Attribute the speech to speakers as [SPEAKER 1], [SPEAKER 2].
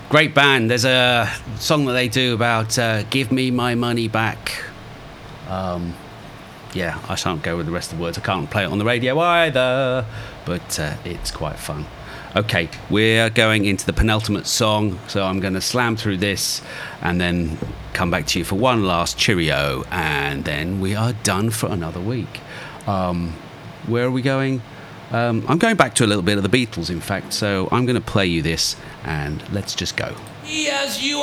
[SPEAKER 1] Great band. There's a song that they do about give me my money back. Yeah, I shan't go with the rest of the words. I can't play it on the radio either, but it's quite fun. Okay, we're going into the penultimate song, so I'm going to slam through this and then come back to you for one last cheerio, and then we are done for another week. Where are we going? I'm going back to a little bit of the Beatles, in fact, so I'm going to play you this, and let's just go.
[SPEAKER 2] As you